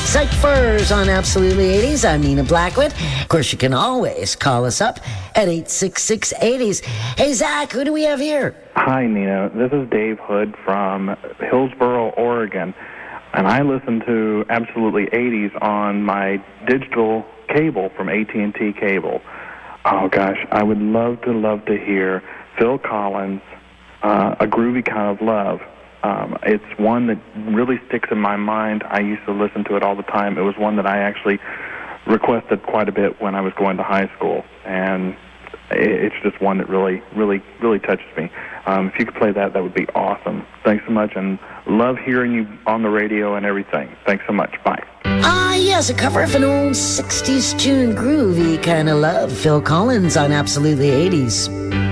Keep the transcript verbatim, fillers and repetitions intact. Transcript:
Psych Furs on Absolutely eighties. I'm Nina Blackwood. Of course, you can always call us up at eight six six, eighties. Hey, Zach, who do we have here? Hi, Nina. This is Dave Hood from Hillsboro, Oregon. And I listen to Absolutely eighties on my digital cable from A T and T Cable. Oh, gosh, I would love to, love to hear Phil Collins, uh, A Groovy Kind of Love. Um, it's one that really sticks in my mind. I used to listen to it all the time. It was one that I actually requested quite a bit when I was going to high school, and it's just one that really, really, really touches me. Um, if you could play that, that would be awesome. Thanks so much, and love hearing you on the radio and everything. Thanks so much. Bye. Ah, yes, a cover of an old sixties tune, Groovy Kind of Love. Phil Collins on Absolutely eighties.